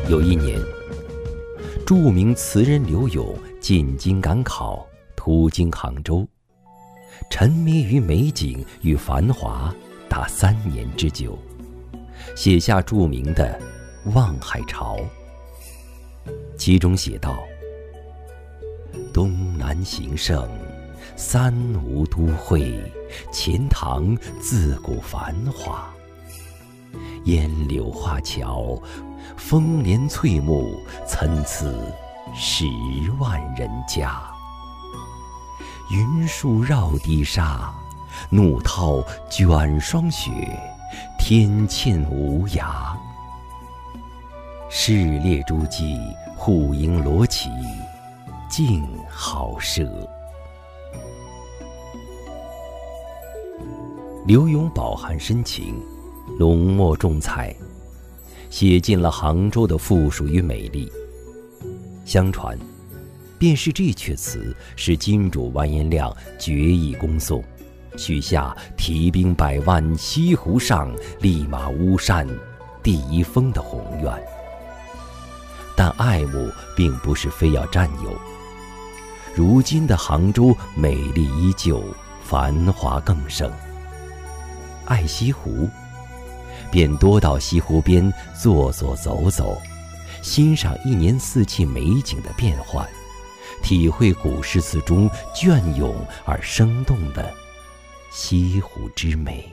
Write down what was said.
有一年，著名词人柳永进京赶考，途经杭州，沉迷于美景与繁华达3年之久，写下著名的《望海潮》。其中写道：东南形胜，三吴都会，钱塘自古繁华。烟柳画桥，风帘翠幕，参差10万人家。云树绕堤沙，怒涛卷霜雪，天堑无涯。市列诸骑，户迎罗绮，竞好射。柳永饱含深情，浓墨重彩，写尽了杭州的富庶与美丽。相传，便是这阙词使金主完颜亮决意攻宋，许下提兵100万，西湖上立马巫山第1峰的宏愿。但爱慕并不是非要占有。如今的杭州美丽依旧，繁华更盛。爱西湖，便多到西湖边坐坐走走，欣赏一年四季美景的变换，体会古诗词中隽永而生动的西湖之美。